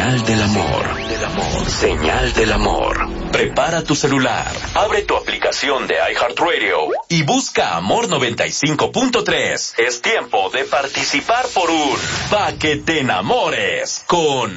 Señal del amor. Señal del amor. Prepara tu celular, abre tu aplicación de iHeartRadio y busca Amor 95.3. Es tiempo de participar por un Pa' que te enamores con...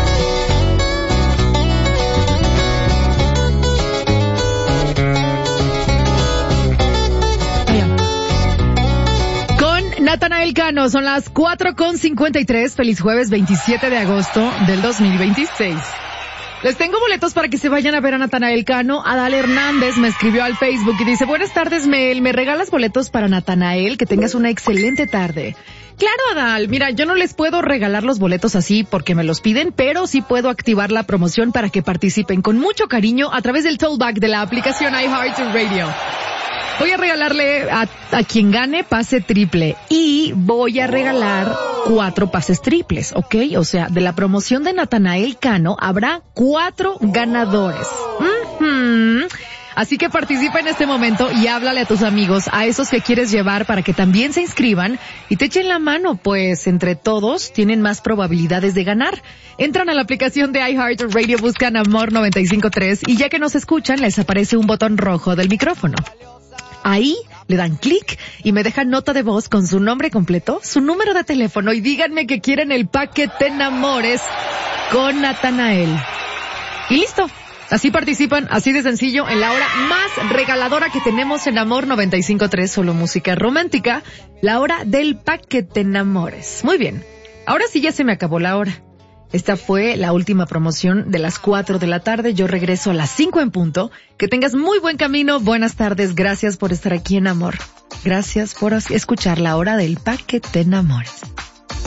Natanael Cano, son las 4:53, feliz jueves 27 de agosto del 2026. Les tengo boletos para que se vayan a ver a Natanael Cano. Adal Hernández me escribió al Facebook y dice, buenas tardes Mel, ¿me regalas boletos para Natanael? Que tengas una excelente tarde. Claro, Adal, mira, yo no les puedo regalar los boletos así porque me los piden, pero sí puedo activar la promoción para que participen con mucho cariño a través del tollback de la aplicación iHeartRadio. Voy a regalarle a quien gane pase triple y voy a regalar 4 pases triples, ¿ok? O sea, de la promoción de Natanael Cano habrá 4 ganadores. Así que participa en este momento y háblale a tus amigos, a esos que quieres llevar para que también se inscriban y te echen la mano, pues entre todos tienen más probabilidades de ganar. Entran a la aplicación de iHeartRadio, buscan Amor 95.3 y ya que nos escuchan les aparece un botón rojo del micrófono. Ahí le dan clic y me dejan nota de voz con su nombre completo, su número de teléfono y díganme que quieren el Pa' que te enamores con Natanael. Y listo. Así participan, así de sencillo, en la hora más regaladora que tenemos en Amor 95.3, solo música romántica, la hora del Pa' que te enamores. Muy bien. Ahora sí ya se me acabó la hora. Esta fue la última promoción de las 4 de la tarde. Yo regreso a las 5 en punto. Que tengas muy buen camino. Buenas tardes. Gracias por estar aquí en Amor. Gracias por escuchar la hora del Pa' que te enamores.